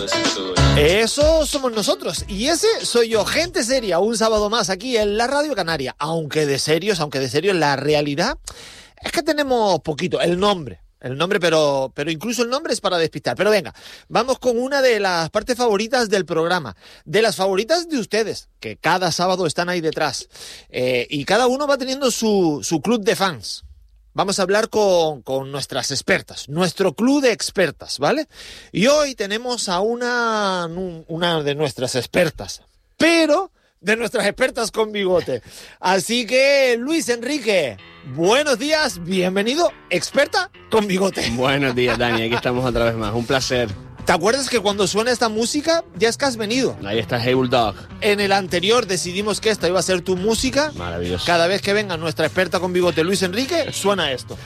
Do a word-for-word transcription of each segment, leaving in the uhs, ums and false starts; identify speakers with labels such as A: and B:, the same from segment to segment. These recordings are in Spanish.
A: Eso somos nosotros. Y ese soy yo, gente seria, un sábado más aquí en la Radio Canaria. Aunque de serios, aunque de serios, la realidad es que tenemos poquito. El nombre. El nombre, pero, pero incluso el nombre es para despistar. Pero venga, vamos con una de las partes favoritas del programa. De las favoritas de ustedes, que cada sábado están ahí detrás. Eh, y cada uno va teniendo su, su club de fans. Vamos a hablar con, con nuestras expertas, nuestro club de expertas, ¿vale? Y hoy tenemos a una, una de nuestras expertas, pero de nuestras expertas con bigote. Así que, Luis Enrique, buenos días, bienvenido, experta con bigote.
B: Buenos días, Dani, aquí estamos otra vez más, un placer.
A: ¿Te acuerdas que cuando suena esta música ya es que has venido?
B: Ahí está Hey Bulldog.
A: En el anterior decidimos que esta iba a ser tu música.
B: Maravilloso.
A: Cada vez que venga nuestra experta con bigote, Luis Enrique, suena esto.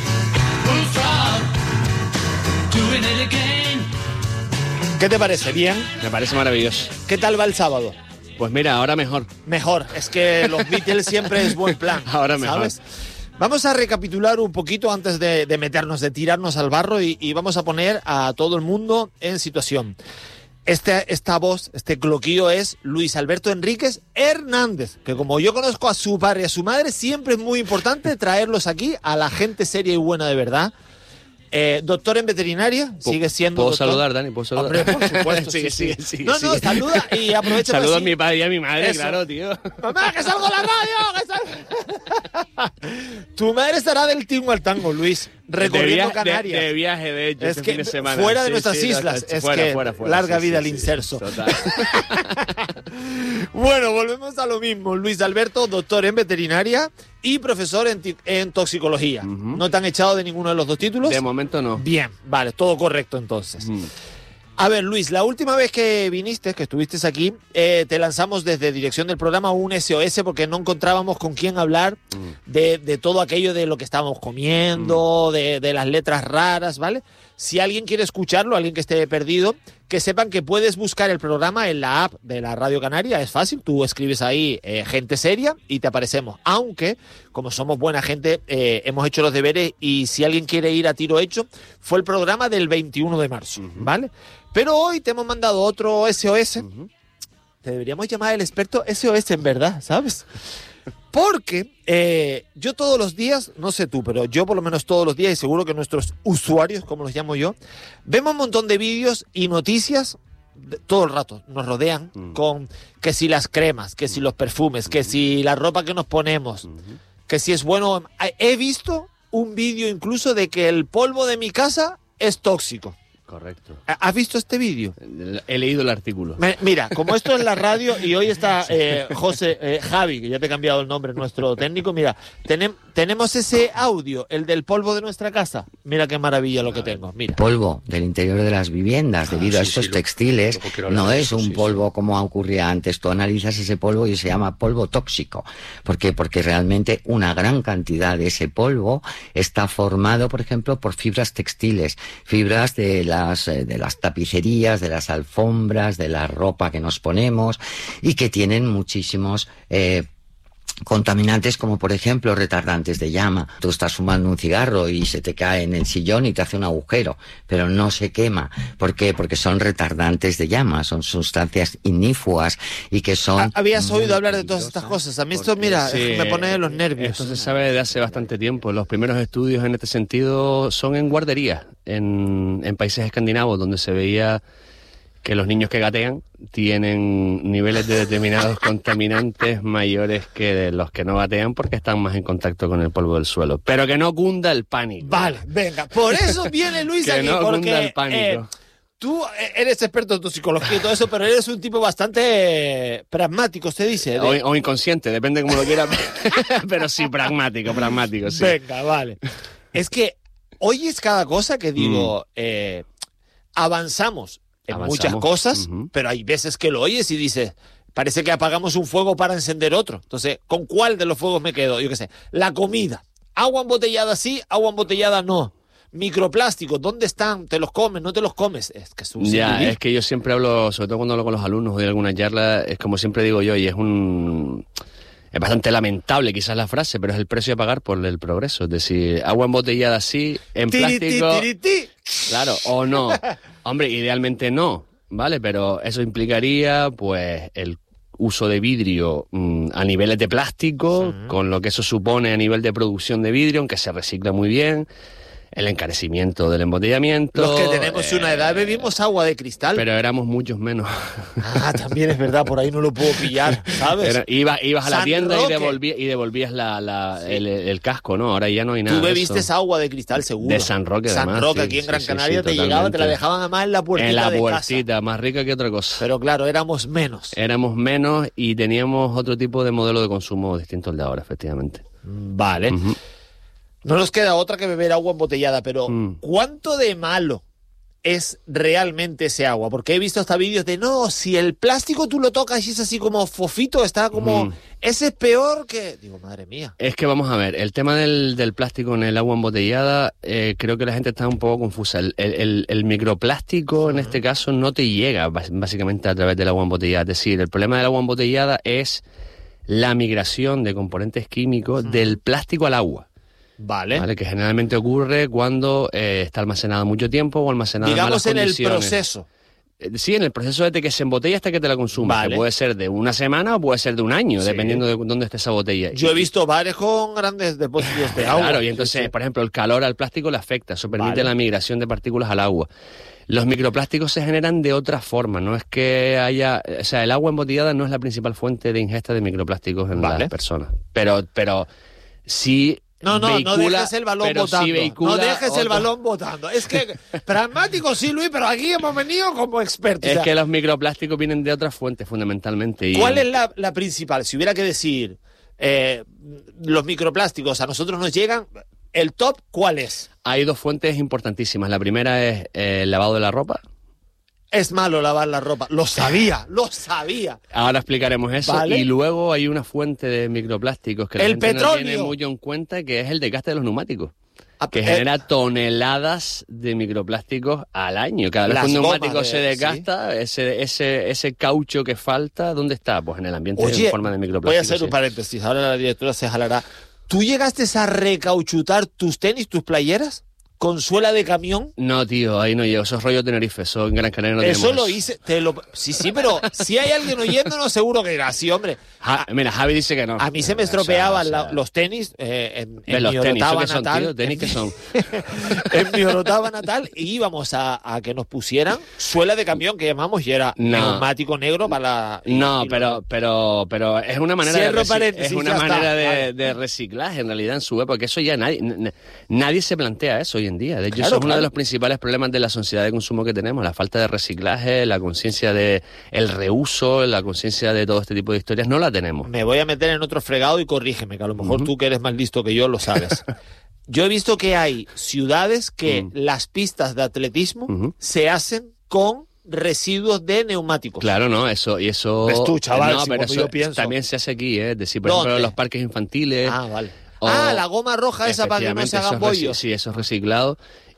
A: ¿Qué te parece? ¿Bien?
B: Me parece maravilloso.
A: ¿Qué tal va el sábado?
B: Pues mira, ahora mejor.
A: Mejor, es que los Beatles siempre es buen plan.
B: Ahora mejor.
A: ¿Sabes? Vamos a recapitular un poquito antes de, de meternos, de tirarnos al barro y, y vamos a poner a todo el mundo en situación. Este, esta voz, este cloquillo es Luis Alberto Enríquez Hernández, que como yo conozco a su padre y a su madre, siempre es muy importante traerlos aquí a la gente seria y buena de verdad. Eh, doctor en veterinaria, sigue siendo
B: ¿Puedo
A: doctor?
B: saludar, Dani? ¿Puedo saludar?
A: Hombre, por supuesto,
B: sigue,
A: sí, sí.
B: sigue, sigue,
A: No, no,
B: sigue.
A: saluda y aprovecha.
B: Saludo a
A: así.
B: mi padre y a mi madre,
A: Eso.
B: claro, tío.
A: ¡Mamá, que salgo a la radio! Que salgo... Tu madre estará del tingo al tango, Luis, recorriendo
B: de via-
A: Canarias.
B: De, de viaje, de hecho,
A: Es
B: este
A: que
B: fin de semana.
A: fuera de
B: Sí,
A: nuestras
B: sí,
A: islas,
B: no,
A: es
B: fuera,
A: que
B: fuera, fuera,
A: larga
B: sí,
A: vida
B: sí,
A: al
B: sí,
A: inserso.
B: Total.
A: Bueno, volvemos a lo mismo. Luis Alberto, doctor en veterinaria y profesor en, ti- en toxicología.
B: Uh-huh.
A: ¿No te han echado de ninguno de los dos títulos?
B: De momento no.
A: Bien, vale, todo correcto entonces.
B: Mm.
A: A ver, Luis, la última vez que viniste, que estuviste aquí, eh, te lanzamos desde dirección del programa un S O S porque no encontrábamos con quién hablar
B: Mm.
A: de, de todo aquello de lo que estábamos comiendo, mm. de, de las letras raras, ¿vale? Si alguien quiere escucharlo, alguien que esté perdido, que sepan que puedes buscar el programa en la app de la Radio Canaria, es fácil, tú escribes ahí eh, gente seria y te aparecemos. Aunque, como somos buena gente, eh, hemos hecho los deberes y si alguien quiere ir a tiro hecho, fue el programa del veintiuno de marzo, uh-huh. ¿vale? Pero hoy te hemos mandado otro S O S. Uh-huh. Te deberíamos llamar el experto S O S en verdad, ¿sabes? Porque eh, yo todos los días, no sé tú, pero yo por lo menos todos los días, y seguro que nuestros usuarios, como los llamo yo, vemos un montón de vídeos y noticias de, todo el rato, nos rodean mm. con que si las cremas, que si los perfumes, que si la ropa que nos ponemos, mm-hmm. que si es bueno. He visto un vídeo incluso de que el polvo de mi casa es tóxico.
B: Correcto.
A: ¿Has visto este vídeo?
B: He leído el artículo.
A: Me, mira, como esto es la radio y hoy está eh, José, eh, Javi, que ya te he cambiado el nombre, nuestro técnico, mira, tenem, tenemos ese audio, el del polvo de nuestra casa. Mira qué maravilla lo que tengo, mira.
C: Polvo del interior de las viviendas,
B: Ah,
C: debido
B: sí,
C: a estos
B: sí,
C: textiles,
B: lo, lo
C: no es
B: eso,
C: un
B: sí,
C: polvo
B: sí.
C: como ocurría antes. Tú analizas ese polvo y se llama polvo tóxico. ¿Por qué? Porque realmente una gran cantidad de ese polvo está formado, por ejemplo, por fibras textiles, fibras de las, de las tapicerías, de las alfombras, de la ropa que nos ponemos y que tienen muchísimos eh, contaminantes como por ejemplo retardantes de llama. Tú estás fumando un cigarro y se te cae en el sillón y te hace un agujero, pero no se quema. ¿Por qué? Porque son retardantes de llama, son sustancias ignífugas y que son...
A: ¿Habías oído hablar de todas estas cosas? A mí esto, mira,
B: sí,
A: me pone los nervios.
B: Esto se sabe desde hace bastante tiempo. Los primeros estudios en este sentido son en guarderías, en, en países escandinavos, donde se veía que los niños que gatean tienen niveles de determinados contaminantes mayores que de los que no gatean porque están más en contacto con el polvo del suelo. Pero que no cunda el pánico.
A: Vale, venga. Por eso viene Luis
B: que
A: aquí.
B: no
A: porque,
B: cunda el pánico.
A: Eh, tú eres experto en tu psicología y todo eso, pero eres un tipo bastante eh, pragmático, se dice.
B: De... O, o inconsciente, depende cómo lo quieras. Pero sí, pragmático, pragmático, sí.
A: Venga, vale. Es que oyes cada cosa que digo, mm. eh, avanzamos en Avanzamos. muchas cosas, uh-huh. pero hay veces que lo oyes y dices, parece que apagamos un fuego para encender otro. Entonces, ¿con cuál de los fuegos me quedo? Yo qué sé, la comida. Agua embotellada sí, agua embotellada no. Microplásticos, ¿dónde están? ¿Te los comes? ¿No te los comes? Es que es un
B: Ya,
A: sinvivir.
B: Es que yo siempre hablo, sobre todo cuando hablo con los alumnos o de alguna charla, es como siempre digo yo, y es un... Es bastante lamentable quizás la frase, pero es el precio a pagar por el progreso. Es decir, agua embotellada sí, en
A: tiri,
B: plástico...
A: Tiri, tiri, tiri.
B: Claro, o no. Hombre, idealmente no. ¿vale? Pero eso implicaría, pues, el uso de vidrio mmm, a niveles de plástico, sí. con lo que eso supone a nivel de producción de vidrio, aunque se recicla muy bien. El encarecimiento del embotellamiento.
A: Los que tenemos eh, una edad bebimos agua de cristal.
B: Pero éramos muchos menos.
A: Ah, también es verdad, por ahí no lo puedo pillar, ¿sabes?
B: Era, iba, ibas a la
A: San
B: tienda
A: Roque.
B: y, devolví, y devolvías la, la, sí. el, el casco, ¿no? Ahora ya no hay nada.
A: Tú bebiste
B: de
A: esa agua de cristal, seguro.
B: De San Roque,
A: San
B: además.
A: Roque,
B: sí,
A: aquí en
B: sí,
A: Gran
B: sí,
A: Canaria
B: sí,
A: te llegaba, te la dejaban además en la puertita
B: En la
A: de
B: puertita,
A: casa.
B: más rica que otra cosa.
A: Pero claro, éramos menos.
B: Éramos menos y teníamos otro tipo de modelo de consumo distinto al de ahora, efectivamente.
A: Vale.
B: Uh-huh.
A: No nos queda otra que beber agua embotellada, pero
B: Mm.
A: ¿cuánto de malo es realmente ese agua? Porque he visto hasta vídeos de, no, si el plástico tú lo tocas y es así como fofito, está como...
B: Mm.
A: Ese es peor que... Digo, madre mía.
B: Es que vamos a ver, el tema del, del plástico en el agua embotellada, eh, creo que la gente está un poco confusa. El, el, el microplástico, en este caso, no te llega básicamente a través del agua embotellada. Es decir, el problema del agua embotellada es la migración de componentes químicos mm. del plástico al agua.
A: Vale.
B: ¿Vale? Que generalmente ocurre cuando eh, está almacenado mucho tiempo o almacenado
A: Digamos
B: en malas condiciones.
A: en el proceso.
B: Sí, en el proceso desde que se embotella hasta que te la consumas.
A: Vale.
B: Que puede ser de una semana o puede ser de un año,
A: sí.
B: dependiendo de dónde esté esa botella.
A: Yo
B: y,
A: he visto bares con grandes depósitos de agua.
B: Claro, y entonces,
A: sí.
B: por ejemplo, el calor al plástico le afecta. Eso permite
A: vale.
B: la migración de partículas al agua. Los microplásticos se generan de otra forma. No es que haya... O sea, el agua embotellada no es la principal fuente de ingesta de microplásticos en
A: vale.
B: las personas. Pero, pero sí...
A: No, no,
B: vehicula,
A: no dejes el balón botando.
B: Sí
A: no dejes
B: otro...
A: el balón botando. Es que pragmático sí, Luis, pero aquí hemos venido como expertos.
B: Es
A: o sea,
B: que los microplásticos vienen de otras fuentes, fundamentalmente. Y...
A: ¿Cuál es la, la principal? Si hubiera que decir, eh, los microplásticos a nosotros nos llegan, ¿el top cuál es?
B: Hay dos fuentes importantísimas. La primera es eh, el lavado de la ropa.
A: Es malo lavar la ropa. Lo sabía, lo sabía.
B: Ahora explicaremos eso.
A: ¿Vale?
B: Y luego hay una fuente de microplásticos que la
A: el
B: gente
A: petróleo.
B: no tiene mucho en cuenta, que es el desgaste de los neumáticos.
A: Ah,
B: que
A: eh,
B: genera toneladas de microplásticos al año. Cada vez
A: Las
B: que un
A: gomas
B: neumático
A: de-
B: se desgasta, ese, ese, ese caucho que falta, ¿dónde está? Pues en el ambiente
A: Oye,
B: en forma de
A: voy a
B: microplásticos.
A: hacer un
B: sí.
A: paréntesis. Ahora la directora se jalará. ¿Tú llegaste a recauchutar tus tenis, tus playeras? ¿Con suela de camión?
B: No, tío, ahí no llego. Eso es rollo Tenerife. Eso en Gran Canaria no
A: Eso
B: tenemos
A: lo hice. Te lo... Sí, sí, pero si hay alguien oyéndonos, seguro que era sí, hombre.
B: Ja- mira, Javi dice que no.
A: A mí se me
B: O sea,
A: estropeaban
B: o sea,
A: la- los tenis eh, en,
B: ¿ves
A: en
B: los
A: mi
B: tenis? ¿Eso
A: orotava
B: qué son,
A: natal.
B: tío? ¿Tenis qué son?
A: En mi orotava natal y íbamos a, a que nos pusieran suela de camión, que llamamos, y era
B: No.
A: neumático negro para la... y-
B: No,
A: y
B: pero,
A: lo-
B: pero, pero es una manera
A: Cierro
B: de reci-
A: paréntesis,
B: es una
A: ya está,
B: manera de,
A: vale.
B: de reciclaje en realidad en su época, porque eso ya nadie n- nadie se plantea eso hoy en día. De hecho,
A: Claro,
B: eso es uno
A: claro.
B: de los principales problemas de la sociedad de consumo que tenemos, la falta de reciclaje, la conciencia de el reuso, la conciencia de todo este tipo de historias, no la tenemos.
A: Me voy a meter en otro fregado y corrígeme, que a lo mejor
B: Ujú.
A: tú que eres más listo que yo lo sabes. Yo he visto que hay ciudades que
B: Mm.
A: las pistas de atletismo
B: Ujú.
A: se hacen con residuos de neumáticos.
B: Claro, no, eso y eso.
A: Ves tú, chaval,
B: no,
A: si
B: pero
A: cuando
B: eso
A: yo pienso-
B: también se hace aquí, ¿eh? Es decir, por
A: ¿Dónde?
B: ejemplo, en los parques infantiles.
A: Ah, vale.
B: o-
A: ah, la goma roja esa para que no se
B: Efectivamente,
A: hagan
B: eso es reci-
A: bollos.
B: Sí, eso es reciclado.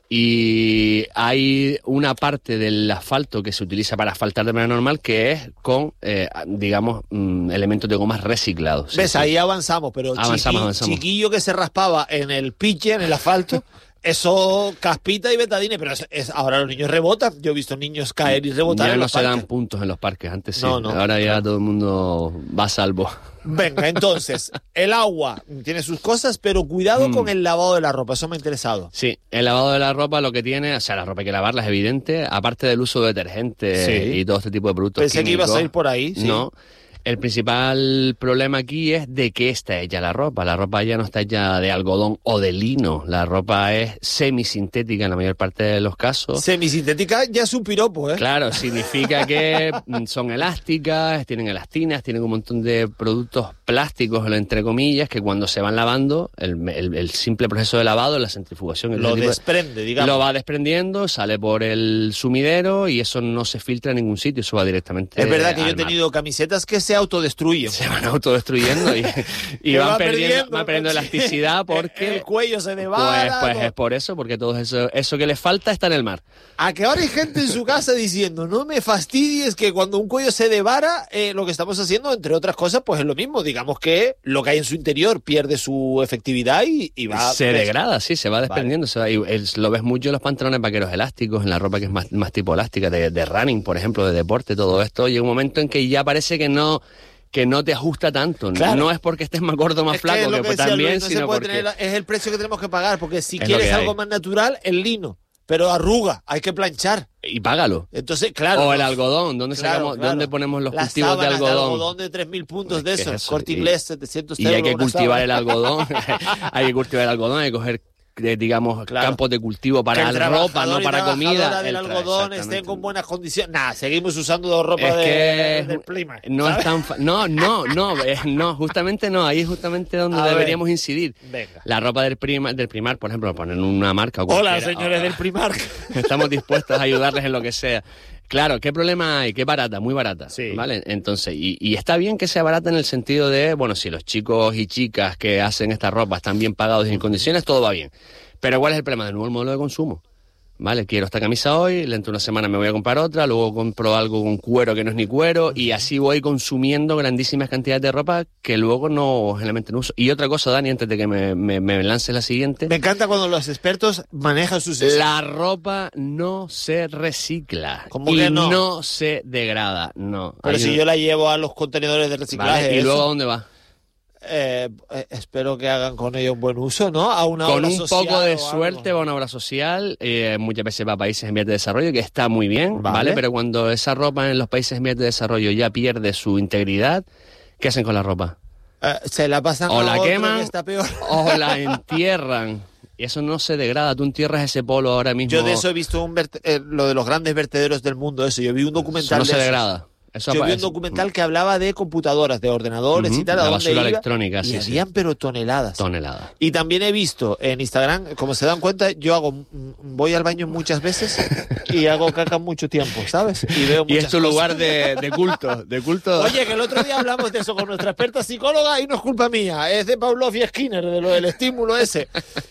B: Y hay una parte del asfalto que se utiliza para asfaltar de manera normal que es con, eh, digamos, mm, elementos de gomas reciclados. Sí,
A: ¿Ves?
B: sí.
A: Ahí avanzamos, pero
B: Avanzamos,
A: chiqui-
B: avanzamos.
A: chiquillo que se raspaba en el piche, en el asfalto, eso caspita y betadine, pero es, es- ahora los niños rebotan. Yo he visto niños caer y rebotar
B: Ya
A: en
B: no
A: los
B: se dan
A: parques.
B: puntos en los parques, antes sí.
A: No, no.
B: Ahora ya todo el mundo va a salvo.
A: Venga, entonces, el agua tiene sus cosas, pero cuidado
B: Mm.
A: con el lavado de la ropa, eso me ha interesado.
B: Sí, el lavado de la ropa lo que tiene, o sea, la ropa hay que lavarla, es evidente, aparte del uso de detergentes
A: Sí.
B: y todo este tipo de productos
A: Pensé que ibas a
B: químicos,
A: ir por ahí, sí.
B: No, el principal problema aquí es de qué está hecha la ropa. La ropa ya no está hecha de algodón o de lino, la ropa es semisintética en la mayor parte de los casos.
A: Semisintética ya es un piropo, ¿eh?
B: Claro, significa que mm, son elásticas, tienen elastinas, tienen un montón de productos plásticos, entre comillas, que cuando se van lavando, el, el- el simple proceso de lavado, la centrifugación,
A: Lo
B: ese tipo de-
A: desprende, digamos.
B: lo va desprendiendo, sale por el sumidero y eso no se filtra en ningún sitio, eso va directamente
A: Es verdad que yo he
B: al mar.
A: tenido camisetas que se se autodestruyen.
B: Se van autodestruyendo y, y van,
A: va
B: perdiendo,
A: perdiendo,
B: van perdiendo elasticidad porque...
A: El cuello se devara.
B: Pues, pues es por eso, porque todo eso, eso que les falta está en el mar.
A: A que ahora hay gente en su casa diciendo, no me fastidies que cuando un cuello se devara, eh, lo que estamos haciendo, entre otras cosas, pues es lo mismo. Digamos que lo que hay en su interior pierde su efectividad y, y va...
B: Se
A: pues,
B: degrada, sí, se va desprendiendo. Vale. Se va, y el, lo ves mucho en los pantalones vaqueros elásticos, en la ropa que es más, más tipo elástica, de, de running, por ejemplo, de deporte, todo esto. Llega un momento en que ya parece que no... que no te ajusta tanto. Claro. No es porque estés más gordo o más es flaco, que, que, que también, Luis, no sino porque...
A: Tener, es el precio que tenemos que pagar, porque si quieres algo hay. más natural, el lino. Pero arruga, hay que planchar.
B: Y págalo.
A: Entonces, claro.
B: O el algodón, ¿dónde, claro, sacamos,
A: claro.
B: ¿dónde ponemos los
A: Las
B: cultivos de algodón?
A: De algodón de tres mil puntos de esos, eso? Corte Inglés, setecientos
B: Y hay que cultivar el algodón, hay que cultivar el algodón, hay que coger... De, digamos, claro. campos de cultivo para la ropa, no para comida.
A: Del algodón estén con buenas condiciones. Nada, seguimos usando ropa
B: es
A: de,
B: que
A: del Primark.
B: No ¿sabes? Es tan fa- no, no, no, es, no, justamente no. Ahí es justamente donde A deberíamos ver. incidir.
A: Venga.
B: La ropa del Primark, del Primark, por ejemplo, poner una marca. O
A: Hola, señores oh, del Primark.
B: Estamos dispuestos a ayudarles en lo que sea. Claro, ¿qué problema hay? Que barata, muy barata,
A: sí.
B: ¿vale? Entonces, y, y está bien que sea barata en el sentido de, bueno, si los chicos y chicas que hacen esta ropa están bien pagados y en condiciones, todo va bien. Pero ¿cuál es el problema? De nuevo, el modelo de consumo. Vale, quiero esta camisa hoy, dentro de una semana me voy a comprar otra, luego compro algo con cuero que no es ni cuero, y así voy consumiendo grandísimas cantidades de ropa que luego no generalmente no uso. Y otra cosa, Dani, antes de que me, me, me lances la siguiente.
A: Me encanta cuando los expertos manejan sus...
B: La ropa no se recicla.
A: ¿Cómo
B: y
A: que no?
B: no se degrada, no.
A: Pero si
B: una...
A: yo la llevo a los contenedores de reciclaje...
B: Vale, ¿y
A: eso?
B: luego a dónde va?
A: Eh, eh, espero que hagan con ello un buen uso, ¿no? A una
B: con
A: obra
B: un
A: social
B: poco de
A: o
B: suerte
A: algo.
B: va a una obra social, eh, muchas veces va a países en vías de desarrollo, que está muy bien,
A: vale.
B: ¿vale? Pero cuando esa ropa en los países en vías de desarrollo ya pierde su integridad, ¿qué hacen con la ropa?
A: Eh, se la pasan
B: o
A: a
B: la
A: otro
B: queman
A: que está peor.
B: o la entierran. Y eso no se degrada. Tú entierras ese polo ahora mismo.
A: Yo de eso he visto un verte- eh, lo de los grandes vertederos del mundo, eso. Yo vi un documental
B: eso no
A: de
B: se
A: eso.
B: degrada. Eso
A: Yo vi un
B: es,
A: documental que hablaba de computadoras, de ordenadores
B: uh-huh,
A: y tal, a
B: la
A: dónde
B: basura
A: iba,
B: electrónica,
A: y
B: sí,
A: habían
B: sí.
A: pero toneladas.
B: Toneladas.
A: Y también he visto en Instagram, como se dan cuenta, yo hago voy al baño muchas veces y hago caca mucho tiempo, ¿sabes? Y veo
B: y
A: muchas
B: es tu
A: cosas.
B: lugar de, de culto, de culto.
A: Oye, que el otro día hablamos de eso con nuestra experta psicóloga y no es culpa mía, es de Pavlov y Skinner, de lo del estímulo ese.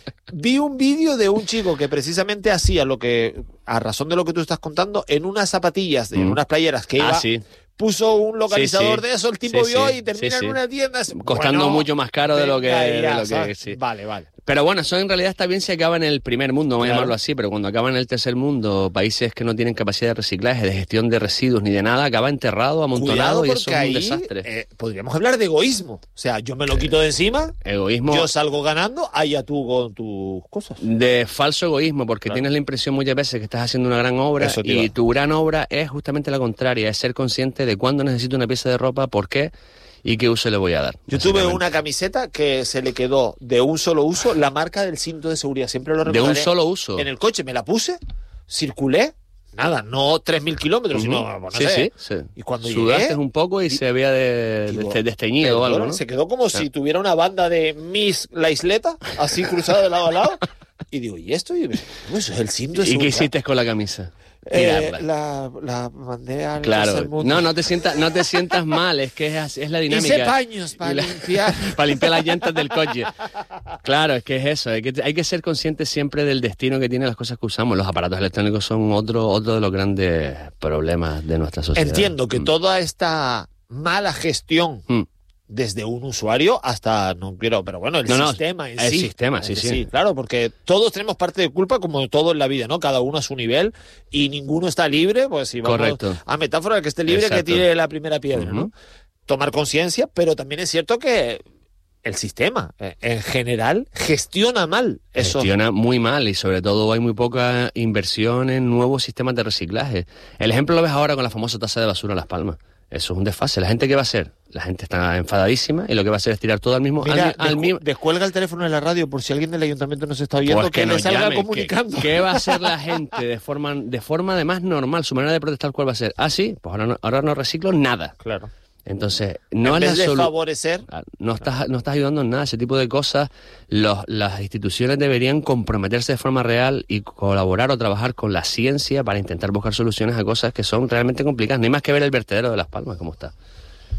A: Vi un vídeo de un chico que precisamente hacía lo que, a razón de lo que tú estás contando, en unas zapatillas, mm. en unas playeras que iba...
B: Ah, sí.
A: Puso un localizador
B: sí, sí.
A: de eso, el tipo
B: sí,
A: vio
B: sí,
A: y termina
B: sí, sí.
A: en una tienda.
B: Costando
A: bueno,
B: mucho más caro de lo que...
A: ya,
B: de lo que
A: sí. Vale, vale.
B: Pero bueno, eso en realidad está bien si acaba en el primer mundo, vamos claro. a llamarlo así, pero cuando acaba en el tercer mundo, países que no tienen capacidad de reciclaje, de gestión de residuos ni de nada, acaba enterrado, amontonado y eso es un desastre.
A: Eh, podríamos hablar de egoísmo. O sea, yo me lo quito de encima,
B: egoísmo,
A: yo salgo ganando, allá tú con tus cosas.
B: De falso egoísmo, porque claro. tienes la impresión muchas veces que estás haciendo una gran obra y tu gran obra es justamente la contraria, es ser consciente de cuándo necesito una pieza de ropa, por qué y qué uso le voy a dar.
A: Yo tuve una camiseta que se le quedó de un solo uso la marca del cinto de seguridad, siempre lo recordaré.
B: De un solo uso.
A: En el coche me la puse, circulé, nada, no tres mil kilómetros, uh-huh. sino, bueno, no
B: sí,
A: sé.
B: Sí, sí.
A: Y cuando
B: sudaste
A: llegué,
B: un poco y, y se había de, digo, de, desteñido o algo, ¿no?
A: Se quedó como claro. si tuviera una banda de Miss La Isleta, así cruzada de lado a lado. Y digo, ¿y esto? Y, eso es el cinto de seguridad.
B: ¿Y qué hiciste con la camisa?
A: Eh, la, la mandé al
B: claro, no, no te sientas, no te sientas mal, es que es, es la dinámica.
A: Hice paños para
B: la,
A: limpiar.
B: para limpiar las llantas del coche. Claro, es que es eso, hay que, hay que ser consciente siempre del destino que tienen las cosas que usamos. Los aparatos electrónicos son otro, otro de los grandes problemas de nuestra sociedad.
A: Entiendo que
B: mm.
A: toda esta mala gestión mm. desde un usuario hasta, no quiero, pero bueno, el
B: no,
A: sistema
B: no,
A: en
B: el
A: sí.
B: El sistema, sí, sí.
A: Sí, claro, porque todos tenemos parte de culpa como todo en la vida, ¿no? Cada uno a su nivel y ninguno está libre, pues si vamos
B: Correcto.
A: a metáfora, el que esté libre
B: Exacto.
A: que tire la primera piedra,
B: uh-huh.
A: ¿no? Tomar conciencia, pero también es cierto que el sistema, en general, gestiona mal eso.
B: Gestiona muy mal y sobre todo hay muy poca inversión en nuevos sistemas de reciclaje. El ejemplo lo ves ahora con la famosa tasa de basura en Las Palmas. Eso es un desfase. ¿La gente qué va a hacer? La gente está enfadadísima y lo que va a hacer es tirar todo al mismo...
A: Mira,
B: al, al
A: descu-
B: mismo...
A: descuelga el teléfono de la radio por si alguien del ayuntamiento nos está oyendo,
B: pues que,
A: que
B: nos
A: le salga
B: llamen,
A: comunicando.
B: ¿Qué, ¿Qué va a hacer la gente de forma, de forma además normal? Su manera de protestar, ¿cuál va a ser? Ah, sí, pues ahora no, ahora no reciclo nada.
A: Claro.
B: Entonces, no
A: en
B: es
A: vez
B: la
A: de
B: solu-
A: favorecer,
B: no estás, no estás ayudando en nada. Ese tipo de cosas, los, las instituciones deberían comprometerse de forma real y colaborar o trabajar con la ciencia para intentar buscar soluciones a cosas que son realmente complicadas. No hay más que ver el vertedero de Las Palmas, cómo está.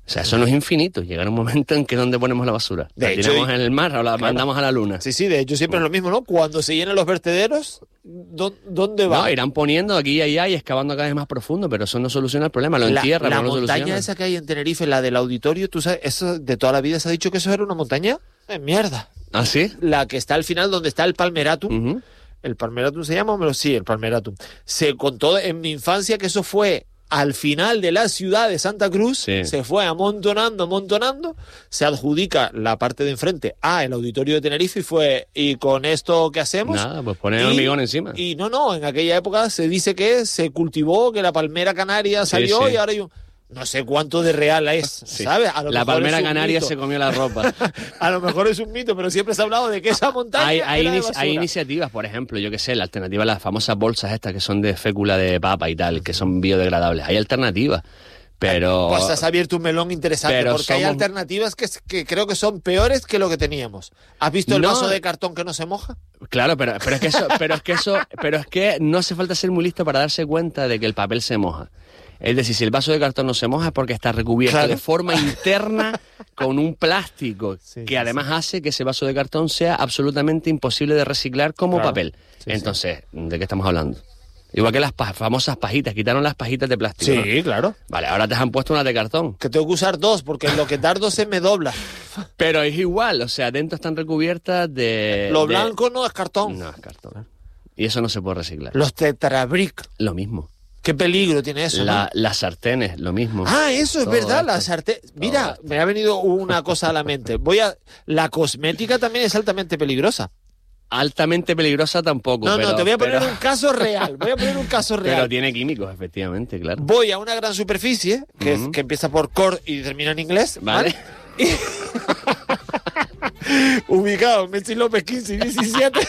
B: O sea, eso no es infinito. Llegará un momento en que ¿dónde ponemos la basura?
A: De
B: ¿La
A: hecho,
B: tiramos
A: y-
B: en el mar o la
A: Claro.
B: mandamos a la luna?
A: Sí, sí, de hecho siempre es lo mismo, ¿no? Cuando se llenan los vertederos, ¿dó- ¿dónde va?
B: No, irán poniendo aquí y allá y excavando cada vez más profundo, pero eso no soluciona el problema, lo
A: la,
B: entierra,
A: la
B: pero no lo
A: montaña
B: soluciona.
A: esa que hay en Tenerife, la del auditorio, tú sabes, eso de toda la vida se ha dicho que eso era una montaña de mierda.
B: ¿Ah, sí?
A: La que está al final donde está el Palmeratum.
B: Ujú.
A: ¿El Palmeratum se llama? Pero sí, el Palmeratum. Se contó en mi infancia que eso fue al final de la ciudad de Santa Cruz,
B: Sí.
A: se fue amontonando, amontonando, se adjudica la parte de enfrente a el auditorio de Tenerife y fue, ¿y con esto qué hacemos?
B: Nada, pues poner
A: Y-
B: hormigón encima.
A: Y no, no, en aquella época se dice que se cultivó, que la palmera canaria
B: Sí,
A: salió
B: sí.
A: y ahora hay un... No sé cuánto de real es,
B: Sí.
A: ¿sabes? A lo
B: La
A: mejor
B: palmera
A: es un
B: canaria
A: mito.
B: se comió la ropa.
A: A lo mejor es un mito, pero siempre se ha hablado de que esa montaña
B: hay, hay,
A: era de
B: inici-
A: basura.
B: hay iniciativas, por ejemplo, yo que sé, la alternativa a las famosas bolsas estas que son de fécula de papa y tal, que son biodegradables. Hay alternativas, pero...
A: Pues has abierto un melón interesante,
B: pero
A: porque hay
B: somos-
A: alternativas que, que creo que son peores que lo que teníamos. ¿Has visto el
B: No.
A: vaso de cartón que no se moja?
B: Claro, pero, pero es que eso, pero es que eso, pero es que no hace falta ser muy listo para darse cuenta de que el papel se moja. Es decir, si el vaso de cartón no se moja es porque está recubierto
A: Claro.
B: de forma interna con un plástico
A: Sí,
B: que
A: sí,
B: además hace que ese vaso de cartón sea absolutamente imposible de reciclar como
A: Claro.
B: papel.
A: Sí,
B: Entonces, ¿de qué estamos hablando? Igual que las pa- famosas pajitas, quitaron las pajitas de plástico. ¿no?
A: claro.
B: Vale, ahora te han puesto unas de cartón.
A: Que tengo que usar dos, porque en lo que tardo se me dobla.
B: Pero es igual, o sea, dentro están recubiertas de...
A: Lo
B: de-
A: blanco no es cartón.
B: No, es cartón. Y eso no se puede reciclar.
A: Los tetrabric.
B: Lo mismo.
A: Qué peligro tiene eso,
B: La-
A: ¿no?
B: Las sartenes, lo mismo.
A: Ah, eso es
B: Todo
A: verdad,
B: esto.
A: la sartén. Mira,
B: esto.
A: me ha venido una cosa a la mente. Voy a. La cosmética también es altamente peligrosa.
B: Altamente peligrosa tampoco.
A: No,
B: pero,
A: no, te voy a poner
B: pero-
A: un caso real. Voy a poner un caso real.
B: Pero tiene químicos, efectivamente, claro.
A: Voy a una gran superficie que, es-
B: Ujú.
A: que empieza por core y termina en inglés.
B: Vale.
A: ¿Vale? Ubicado en Messi López quince y diecisiete.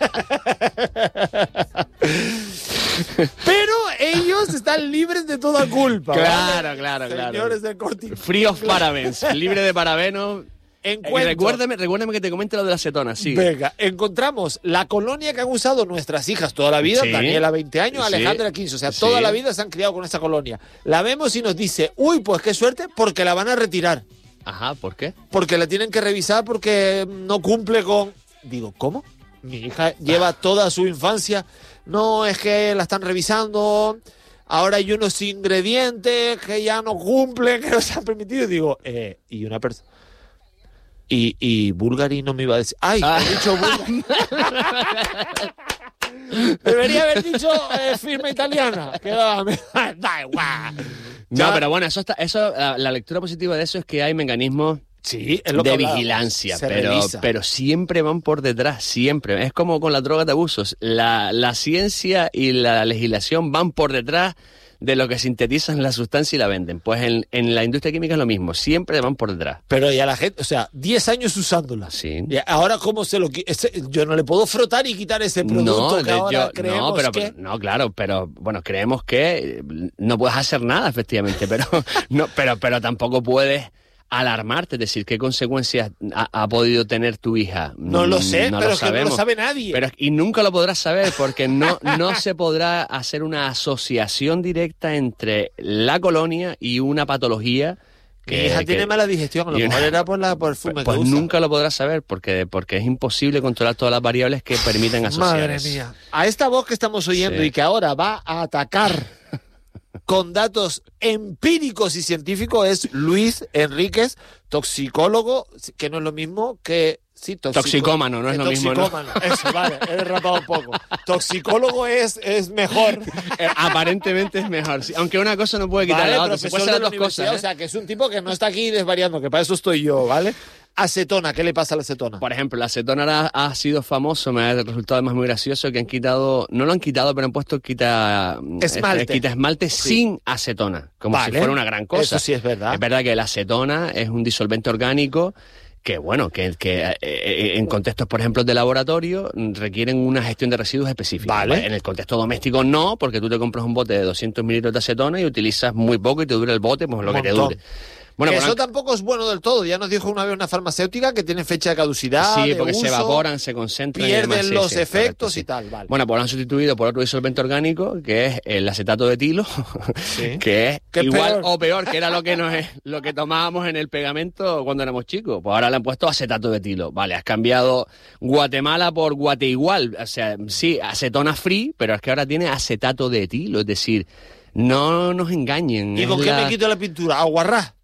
A: Pero ellos están libres de toda culpa.
B: Claro,
A: ¿vale?
B: claro, claro.
A: Señores del Corte Inglés.
B: Free of parabens, libre de parabenos. Eh,
A: Encuentro-
B: recuérdame, recuérdame que te comente lo de la acetona, sí.
A: Venga, encontramos la colonia que han usado nuestras hijas toda la vida,
B: Sí.
A: Daniela veinte años,
B: Sí.
A: Alejandra quince, o sea,
B: Sí.
A: toda la vida se han criado con esta colonia. La vemos y nos dice, uy, pues qué suerte, porque la van a retirar,
B: Ajá, ¿por qué?
A: porque la tienen que revisar porque no cumple con... Digo, ¿cómo? Mi hija lleva toda su infancia, no, es que la están revisando, ahora hay unos ingredientes que ya no cumplen, que no se han permitido. Digo, eh, y una persona... Y, y Bulgari no me iba a decir. ¡Ay!
B: Ah.
A: He dicho Bulgari. Debería haber dicho eh, firma italiana. Que da, da igual.
B: No,
A: Ya-
B: pero bueno, eso está, eso, la, la lectura positiva de eso es que hay mecanismos
A: Sí, es lo que
B: de
A: hablábamos.
B: vigilancia,
A: Se
B: pero,
A: revisa.
B: pero siempre van por detrás, siempre. Es como con las drogas de abusos. La, la ciencia y la legislación van por detrás de lo que sintetizan la sustancia y la venden. Pues en, en la industria química es lo mismo, siempre van por detrás.
A: Pero ya la gente, o sea, diez años usándola.
B: Sí.
A: Y ahora, ¿cómo se lo qui- ese- Yo no le puedo frotar y quitar ese producto que
B: de-
A: ahora
B: yo-
A: creemos
B: no, pero,
A: que...
B: pero- no, claro, pero bueno, creemos que eh, no puedes hacer nada, efectivamente, pero no, pero, pero tampoco puedes alarmarte, es decir, qué consecuencias ha, ha podido tener tu hija.
A: No lo sé,
B: No
A: pero
B: lo
A: es que no lo
B: sabemos.
A: sabe nadie.
B: Pero, y nunca lo podrás saber porque no, no se podrá hacer una asociación directa entre la colonia y una patología.
A: Mi
B: Que,
A: hija
B: que-
A: tiene mala digestión, a lo
B: y
A: mejor
B: una-
A: era por la perfume
B: pues
A: que usa.
B: nunca lo podrás saber porque, porque es imposible controlar todas las variables que permiten asociar
A: Madre
B: eso.
A: mía. A esta voz que estamos oyendo
B: Sí.
A: y que ahora va a atacar con datos empíricos y científicos es Luis Enríquez, toxicólogo, que no es lo mismo que... Sí, toxico-
B: Toxicómano, no es
A: que
B: lo mismo, ¿no?
A: toxicómano. Eso, vale, he derrapado un poco. Toxicólogo es, es mejor.
B: Eh, aparentemente es mejor, sí, aunque una cosa no puede quitar
A: Vale,
B: la otra, se
A: profesor
B: puede hacer
A: de la
B: las dos
A: universidad,
B: cosas. ¿eh?
A: o sea, que es un tipo que no está aquí desvariando, que para eso estoy yo, ¿vale? Acetona, ¿qué le pasa a la acetona?
B: Por ejemplo, la acetona ahora ha sido famoso, me ha resultado además muy gracioso que han quitado, no lo han quitado, pero han puesto quita
A: Esmalte.
B: este, quita esmalte sin acetona, como
A: Vale.
B: si fuera una gran cosa.
A: Eso sí es verdad.
B: Es verdad que la acetona es un disolvente orgánico que, bueno, que, que eh, eh, en contextos, por ejemplo, de laboratorio, requieren una gestión de residuos específica.
A: Vale.
B: En el contexto doméstico no, porque tú te compras un bote de doscientos mililitros de acetona y utilizas muy poco y te dura el bote, pues lo
A: Un
B: que te
A: montón.
B: dure. Bueno,
A: que
B: Polanco-
A: eso tampoco es bueno del todo. Ya nos dijo una vez una farmacéutica que tiene fecha de caducidad.
B: Sí,
A: de
B: porque se
A: uso,
B: evaporan, se concentran y demás,
A: pierden
B: sí,
A: los
B: sí,
A: efectos
B: correcto, sí.
A: y tal. Vale.
B: Bueno, pues lo han sustituido por otro disolvente orgánico, que es el acetato de etilo,
A: Sí.
B: que es
A: Que es
B: igual
A: peor.
B: o peor, que era lo que nos es, lo que tomábamos en el pegamento cuando éramos chicos. Pues ahora le han puesto acetato de etilo. Vale, has cambiado Guatemala por Guateigual. O sea, sí, acetona free, pero es que ahora tiene acetato de etilo. Es decir, no nos engañen.
A: ¿Y
B: es
A: con qué
B: la-
A: me quito la pintura? ¿Aguarrás?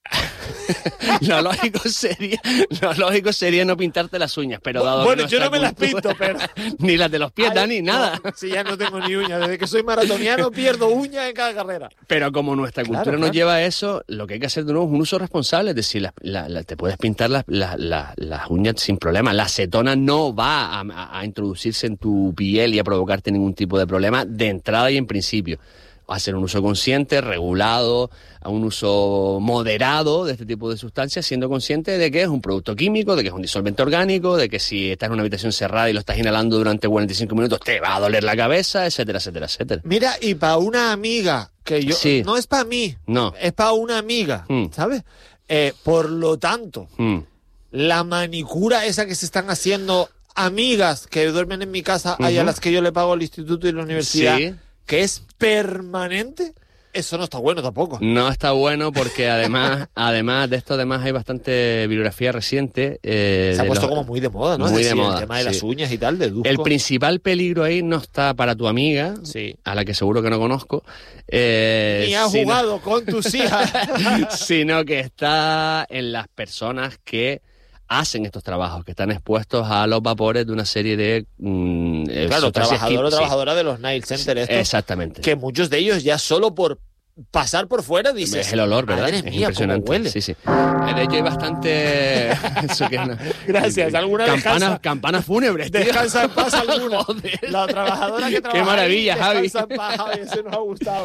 B: Lo lógico sería, lo lógico sería no pintarte las uñas, pero dado
A: Bueno,
B: que
A: yo no
B: nuestra
A: me las
B: cultura-
A: pinto, pero...
B: ni las de los pies,
A: Ay,
B: Dani,
A: no,
B: nada.
A: Sí, ya no tengo ni uñas. Desde que soy maratoniano pierdo uñas en cada carrera.
B: Pero como nuestra
A: Claro,
B: cultura
A: claro.
B: nos lleva a eso, lo que hay que hacer de nuevo es un uso responsable. Es decir, la- la- la- te puedes pintar las, la- la- las uñas sin problema. La acetona no va a, a- a introducirse en tu piel y a provocarte ningún tipo de problema de entrada y en principio. Hacer un uso consciente, regulado, a un uso moderado de este tipo de sustancias, siendo consciente de que es un producto químico, de que es un disolvente orgánico, de que si estás en una habitación cerrada y lo estás inhalando durante cuarenta y cinco minutos te va a doler la cabeza, etcétera, etcétera, etcétera.
A: Mira, y para una amiga, que yo...
B: Sí.
A: No es para mí,
B: No.
A: es para una amiga,
B: Mm.
A: ¿sabes? Eh, por lo tanto,
B: Mm.
A: la manicura esa que se están haciendo amigas que duermen en mi casa, hay a
B: Ujú.
A: las que yo le pago el instituto y la universidad,
B: Sí.
A: que es permanente, eso no está bueno tampoco.
B: No está bueno porque además, además de esto, además hay bastante bibliografía reciente. eh,
A: Se ha
B: de
A: puesto
B: los-
A: como muy de moda, ¿no? Es
B: muy de
A: decir,
B: moda,
A: el tema de
B: sí.
A: las uñas y tal, de Dusko.
B: El principal peligro ahí no está para tu amiga,
A: Sí.
B: a la que seguro que no conozco. eh,
A: Ni has
B: sino-
A: jugado con tus hijas.
B: sino que está en las personas que hacen estos trabajos, que están expuestos a los vapores de una serie de mm, eh,
A: Claro,
B: sustancias
A: trabajador o
B: químicas. Sí.
A: trabajadora de los Nile Center estos,
B: Exactamente.
A: que muchos de ellos ya solo por pasar por fuera dices,
B: Es el olor, ¿verdad?
A: madre
B: Es
A: mía, cómo
B: impresionante.
A: huele.
B: Sí, sí. Eh, De hecho, hay bastante. Eso que es una-
A: Gracias, alguna
B: Campanas,
A: descansa-
B: campanas fúnebres, tío.
A: Descansa en paz alguna.
B: Joder.
A: La trabajadora que trabaja
B: maravilla,
A: ahí,
B: Javi.
A: descansa en paz, Javi, eso nos ha gustado.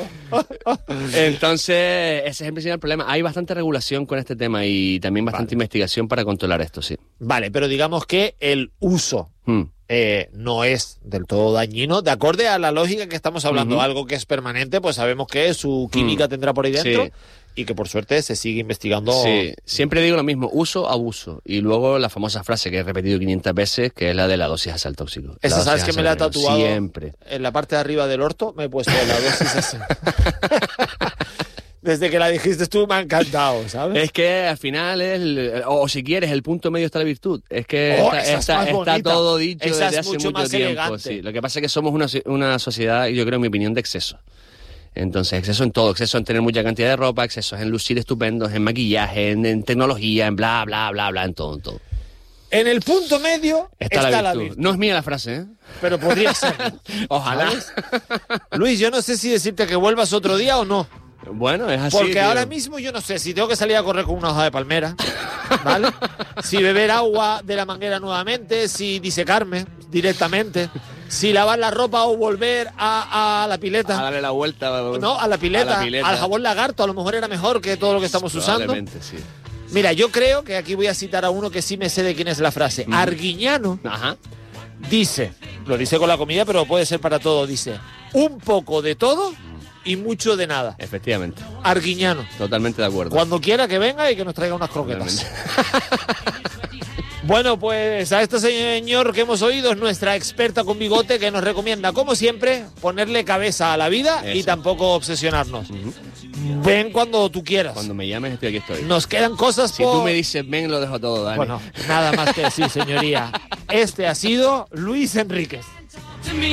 B: Entonces, ese es el principal problema. Hay bastante regulación con este tema y también bastante
A: Vale.
B: investigación para controlar esto, sí.
A: Vale, pero digamos que el uso
B: Mm.
A: eh, no es del todo dañino, de acorde a la lógica que estamos hablando.
B: Ujú.
A: Algo que es permanente, pues sabemos que su química
B: Mm.
A: tendrá por ahí dentro
B: Sí.
A: y que por suerte se sigue investigando.
B: Sí, siempre digo lo mismo, uso, abuso. Y luego la famosa frase que he repetido quinientas veces, que es la de la dosis a sal tóxico.
A: Esa,
B: La
A: ¿sabes
B: dosis
A: que me la he
B: a sal veneno.
A: tatuado?
B: Siempre.
A: En la parte de arriba del orto me he puesto la dosis así. Desde que la dijiste tú me ha encantado, ¿sabes?
B: Es que al final es, el- o, o si quieres, el punto medio está la virtud. Es que
A: Oh,
B: está,
A: esa es
B: está-
A: más
B: está
A: bonita.
B: todo dicho
A: Esa
B: desde
A: es
B: hace
A: mucho
B: mucho
A: más
B: tiempo.
A: elegante.
B: Sí. Lo que pasa es que somos una, una sociedad, yo creo, en mi opinión, de exceso. Entonces, exceso en todo, exceso en tener mucha cantidad de ropa, exceso en lucir estupendos, en maquillaje, en, en tecnología, en bla, bla, bla, bla, en todo, en todo.
A: En el punto medio
B: Está,
A: está,
B: la, virtud. No es mía la frase, ¿eh?
A: pero podría ser.
B: Ojalá.
A: ¿Sabes? Luis, yo no sé si decirte que vuelvas otro día o no.
B: Bueno, es así.
A: Porque
B: tío.
A: ahora mismo yo no sé si tengo que salir a correr con una hoja de palmera, ¿vale? Si beber agua de la manguera nuevamente, si disecarme directamente, si lavar la ropa o volver a, a la
B: A
A: pileta.
B: darle la vuelta.
A: No, a la pileta,
B: a la pileta.
A: al jabón lagarto, a lo mejor era mejor que todo lo que estamos usando.
B: Probablemente, sí.
A: Mira, yo creo que aquí voy a citar a uno que sí me sé de quién es la frase. Arguiñano
B: Ajá.
A: dice, lo dice con la comida, pero puede ser para todo, dice, un poco de todo y mucho de nada.
B: Efectivamente.
A: Arguiñano.
B: Totalmente de acuerdo.
A: Cuando quiera que venga y que nos traiga unas croquetas. Bueno, pues a este señor que hemos oído es nuestra experta con bigote que nos recomienda, como siempre, ponerle cabeza a la vida y
B: Eso.
A: tampoco obsesionarnos. Ven cuando tú quieras.
B: Cuando me llames, estoy aquí, estoy.
A: Nos quedan cosas
B: Si
A: por...
B: tú me dices ven, lo dejo todo, Dani.
A: Bueno, nada más que decir, señoría. Este ha sido Luis Enríquez.
D: To me